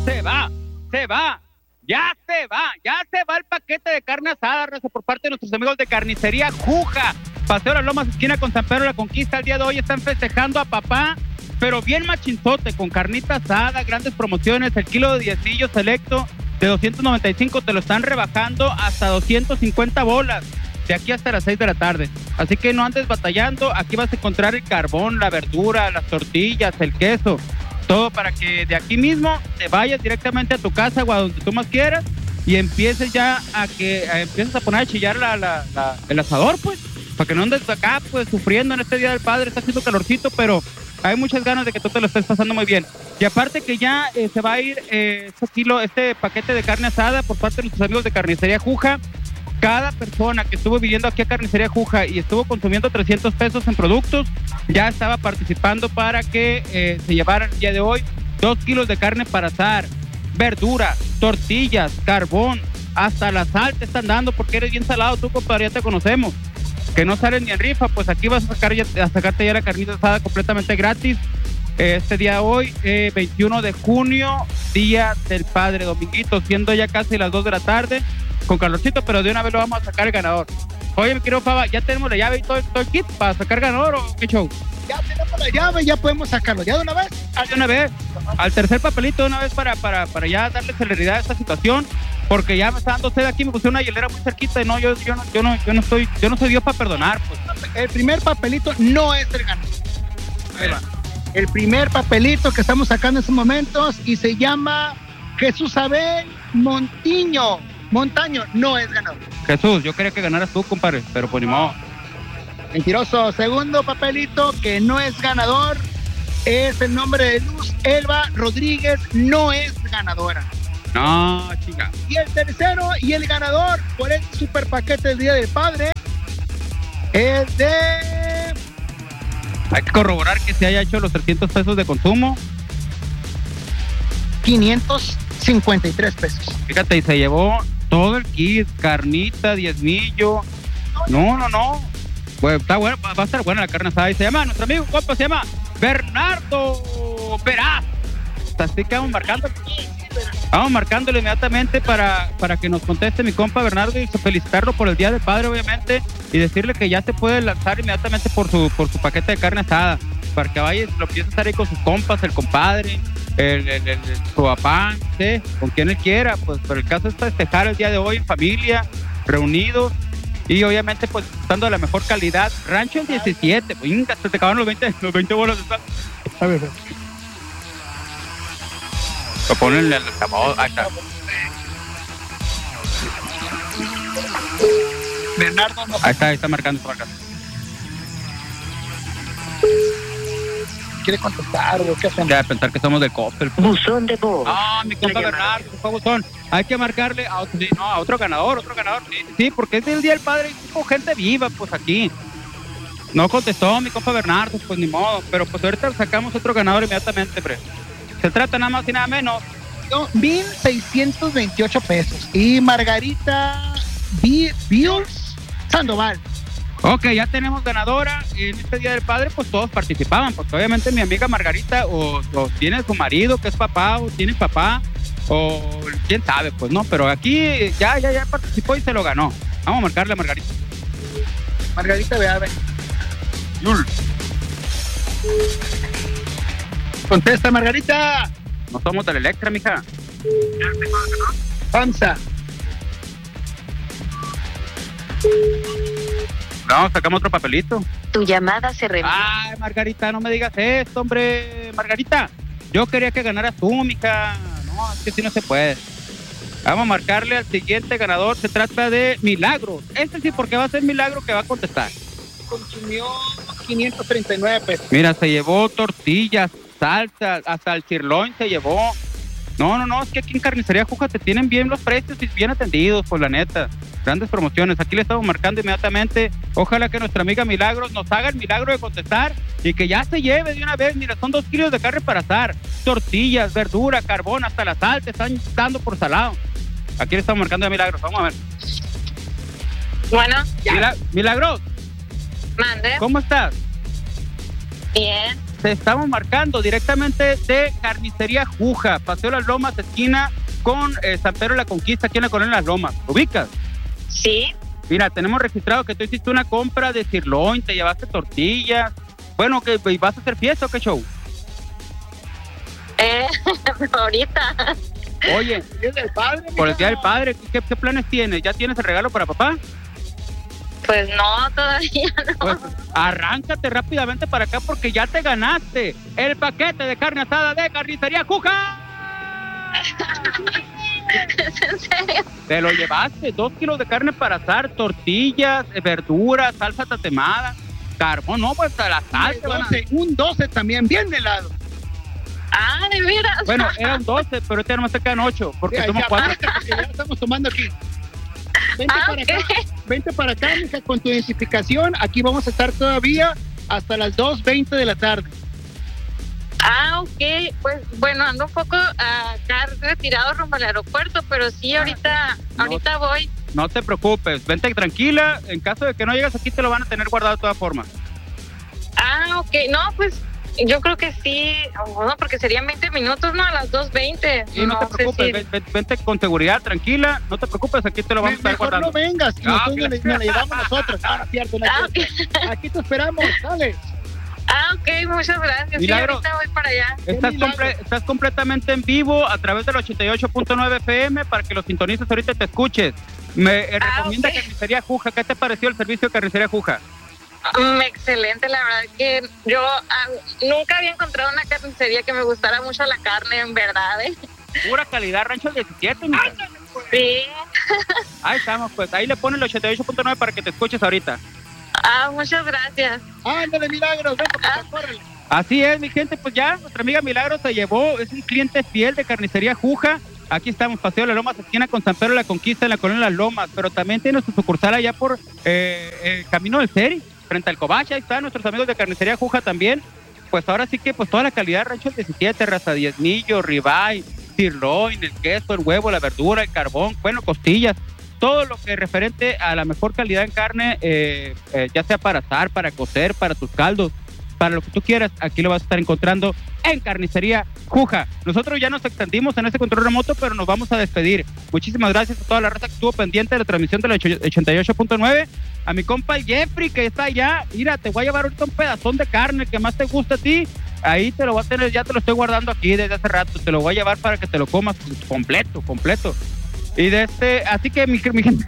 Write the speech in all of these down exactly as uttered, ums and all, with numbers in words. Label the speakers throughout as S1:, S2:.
S1: Se va, se va, ya se va, ya se va el paquete de carne asada, Raza, por parte de nuestros amigos de Carnicería Juja. Paseo Las Lomas, esquina con San Pedro de la Conquista. El día de hoy están festejando a papá, pero bien machinzote, con carnita asada, grandes promociones. El kilo de diezmillo selecto de doscientos noventa y cinco te lo están rebajando hasta doscientos cincuenta bolas, de aquí hasta las seis de la tarde. Así que no andes batallando, aquí vas a encontrar el carbón, la verdura, las tortillas, el queso, todo para que de aquí mismo te vayas directamente a tu casa o a donde tú más quieras y empieces ya a que a, empieces a poner a chillar la, la, la, el asador, pues, para que no andes acá pues sufriendo en este Día del Padre. Está haciendo calorcito, pero hay muchas ganas de que tú te lo estés pasando muy bien. Y aparte que ya eh, se va a ir eh, este kilo, este paquete de carne asada por parte de nuestros amigos de Carnicería Juja. Cada persona que estuvo viviendo aquí a Carnicería Juja y estuvo consumiendo trescientos pesos en productos, ya estaba participando para que eh, se llevaran el día de hoy dos kilos de carne para asar, verdura, tortillas, carbón, hasta la sal te están dando porque eres bien salado tú, compadre, ya te conocemos. Que no sales ni en rifa, pues aquí vas a, sacar ya, a sacarte ya la carnita asada completamente gratis. Eh, este día de hoy, eh, veintiuno de junio, Día del Padre, dominguito, siendo ya casi las dos de la tarde. Con calorcito, pero de una vez lo vamos a sacar el ganador. Oye, mi querido Faba, ¿ya tenemos la llave y todo, todo el kit para sacar ganador o qué show?
S2: Ya tenemos la llave, ya podemos sacarlo. ¿Ya de una vez?
S1: Ah, de una vez. Al tercer papelito de una vez para, para, para ya darle celeridad a esta situación, porque ya me está dando sed aquí, me puse una hielera muy cerquita y no, yo, yo, no, yo, no, yo no estoy, yo no soy Dios para perdonar, pues.
S2: El primer papelito no es del ganador. Ahí va. El primer papelito que estamos sacando en estos momentos y se llama Jesús Abel Montiño. Montaño no es ganador.
S1: Jesús, yo quería que ganaras tú, compadre, pero pues ni modo.
S2: Mentiroso. Segundo papelito que no es ganador es el nombre de Luz Elba Rodríguez, no es ganadora.
S1: No, chica.
S2: Y el tercero y el ganador por el super paquete del Día del Padre es de...
S1: Hay que corroborar que se haya hecho los trescientos pesos de consumo.
S2: quinientos cincuenta y tres pesos.
S1: Fíjate, y se llevó todo el kit, carnita, diezmillo. No, no, no. Pues está bueno, va a estar buena la carne asada. Y se llama, nuestro amigo, compa, se llama Bernardo Peraz. Así que vamos marcando. Vamos marcándolo inmediatamente para, para que nos conteste mi compa Bernardo y felicitarlo por el Día del Padre, obviamente, y decirle que ya se puede lanzar inmediatamente por su, por su paquete de carne asada, para que vaya y lo empiece a estar ahí con sus compas, el compadre, el, el, el, el su papá, ¿sí? Con quien él quiera, pues, pero el caso es festejar el día de hoy en familia, reunidos, y obviamente, pues, estando de la mejor calidad. Rancho el diecisiete, pues, se te acabaron los veinte, los veinte bolos de sal.
S2: A ver,
S1: Lo ponen en el sabor, ahí está.
S2: Bernardo no.
S1: Ahí está, ahí está marcando, está marcando.
S2: ¿Quiere contestar o qué hacemos?
S1: Ya de pensar que somos del Coppel.
S3: Buzón de voz.
S1: Ah, mi compa Bernardo, qué buzón. Hay que marcarle a otro, sí, no, a otro ganador, otro ganador. Sí, sí, porque es el Día del Padre y con gente viva, pues aquí. No contestó mi compa Bernardo, pues ni modo. Pero pues ahorita sacamos otro ganador inmediatamente, hombre. Se trata nada más y nada menos.
S2: mil seiscientos veintiocho pesos. Y Margarita B- Bills Sandoval.
S1: Ok, ya tenemos ganadora. En este Día del Padre, pues todos participaban, porque obviamente mi amiga Margarita o, o tiene su marido que es papá, o tiene papá, o quién sabe, pues no. Pero aquí ya, ya, ya participó y se lo ganó. Vamos a marcarle a Margarita.
S2: Margarita Beave.
S1: Yul.
S2: Contesta, Margarita.
S1: No somos del Electra, mija.
S2: Panza.
S1: No, sacamos otro papelito.
S3: Tu llamada se revela.
S1: Ay, Margarita, no me digas esto, hombre. Margarita, yo quería que ganaras tú, mija. No, es que si no se puede. Vamos a marcarle al siguiente ganador. Se trata de Milagro. Este sí, porque va a ser Milagro que va a contestar.
S2: Consumió quinientos treinta y nueve pesos.
S1: Mira, se llevó tortillas, salsa, hasta el chirlón se llevó. No, no, no, es que aquí en Carnicería Juja te tienen bien los precios y bien atendidos, pues la neta. Grandes promociones. Aquí le estamos marcando inmediatamente. Ojalá que nuestra amiga Milagros nos haga el milagro de contestar y que ya se lleve de una vez. Mira, son dos kilos de carne para asar, tortillas, verdura, carbón, hasta la sal te están dando por salado. Aquí le estamos marcando a Milagros. Vamos a ver.
S3: Bueno,
S1: Mila- Milagros,
S3: mande.
S1: ¿cómo estás?
S3: Bien.
S1: te estamos marcando directamente de Carnicería Juja, Paseo Las Lomas, esquina con eh, San Pedro de la Conquista, aquí en la colonia Las Lomas. ¿Lo ubicas?
S3: Sí.
S1: Mira, tenemos registrado que tú hiciste una compra de sirloin, te llevaste tortillas. Bueno, ¿qué, ¿vas a hacer fiesta o qué show?
S3: Eh, ahorita.
S1: Oye, por el Día del Padre, ¿qué, qué planes tienes? ¿Ya tienes el regalo para papá?
S3: Pues no, todavía no.
S1: Pues arráncate rápidamente para acá porque ya te ganaste el paquete de carne asada de Carnicería Juja.
S3: ¿Es en serio?
S1: Te lo llevaste, dos kilos de carne para asar, tortillas, verduras, salsa tatemada, carbón, no, pues a la salsa.
S2: doce, un doce también, bien de helado.
S3: Ah, de veras.
S1: Bueno, eran doce, pero ahorita nomás te quedan ocho, porque
S2: Ya,
S1: somos
S2: ya,
S1: cuatro.
S2: porque ya estamos tomando aquí. Vente
S3: Ah,
S2: para
S3: ok.
S2: acá, vente para acá, mija, con tu identificación. Aquí vamos a estar todavía hasta las dos veinte de la tarde.
S3: Ah, ok. Pues bueno, ando un poco acá retirado rumbo al aeropuerto, pero sí, ahorita,
S1: No.
S3: ahorita voy.
S1: No te preocupes, vente tranquila. En caso de que no llegues aquí, te lo van a tener guardado de todas formas.
S3: Ah, ok. No, pues yo creo que sí. Oh, no, porque serían veinte minutos, ¿no? A las dos veinte.
S1: Y no, te
S3: sé
S1: preocupes,
S3: si-
S1: ven- ven- vente con seguridad, tranquila. No te preocupes, aquí te lo vamos a estar
S2: Mejor
S1: guardando.
S2: no vengas, y
S1: Ah,
S2: nosotros
S1: ok.
S2: nos, nos la llevamos nosotros. No, no es cierto, no es
S3: Ah,
S2: cierto. Aquí te esperamos, dale.
S3: Ah, ok, muchas gracias.
S1: Milagro.
S3: Sí, ahorita voy para allá.
S1: Estás,
S2: milagro.
S1: comple- estás completamente en vivo a través del ochenta y ocho punto nueve F M para que los sintonices ahorita y te escuches. Me eh,
S3: Ah,
S1: recomienda
S3: ok.
S1: Carnicería Juja. ¿Qué te pareció el servicio de Carnicería Juja?
S3: Mm, excelente, la verdad que yo ah, nunca había encontrado una carnicería que me gustara mucho la carne, en verdad, ¿eh?
S1: Pura calidad, Rancho diecisiete. mija.
S3: Sí.
S1: Ahí estamos, pues. Ahí le ponen el ochenta y ocho punto nueve para que te escuches ahorita.
S3: Ah, muchas gracias.
S2: Ándale, Milagros, ven para acá, córrele.
S1: Así es, mi gente, pues ya nuestra amiga Milagro se llevó, es un cliente fiel de Carnicería Juja. Aquí estamos, Paseo de las Lomas, esquina con San Pedro de la Conquista, en la colonia Las Lomas, pero también tiene su sucursal allá por eh, el Camino del Seri, frente al Covacha. Ahí están nuestros amigos de Carnicería Juja también. Pues ahora sí que pues toda la calidad de Rancho diecisiete, raza diezmillo, ribeye, sirloin, el queso, el huevo, la verdura, el carbón, bueno, costillas, todo lo que es referente a la mejor calidad en carne, eh, eh, ya sea para asar, para cocer, para tus caldos, para lo que tú quieras, aquí lo vas a estar encontrando en Carnicería Juja. Nosotros ya nos extendimos en este control remoto, pero nos vamos a despedir. Muchísimas gracias a toda la raza que estuvo pendiente de la transmisión de la ochenta y ocho punto nueve. A mi compa el Jeffrey, que está allá. Mira, te voy a llevar ahorita un pedazón de carne que más te gusta a ti. Ahí te lo voy a tener, ya te lo estoy guardando aquí desde hace rato. Te lo voy a llevar para que te lo comas completo, completo. Y de este, así que mi, mi gente,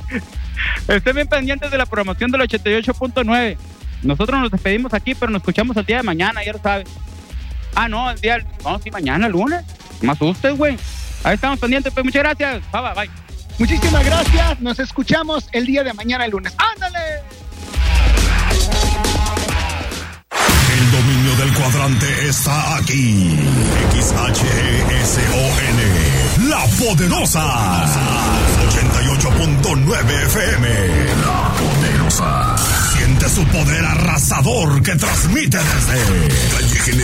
S1: estén bien pendientes de la programación del ochenta y ocho punto nueve. Nosotros nos despedimos aquí, pero nos escuchamos el día de mañana, ya lo sabes. Ah, no, el día, no, sí, mañana, lunes. No me asustes, güey. Ahí estamos pendientes, pues muchas gracias. Bye, bye, bye.
S2: Muchísimas gracias, nos escuchamos el día de mañana, el lunes. ¡Ándale!
S4: El dominio del cuadrante está aquí. X H E S O N, La Poderosa. ochenta y ocho punto nueve F M. La Poderosa. Siente su poder arrasador que transmite desde Calle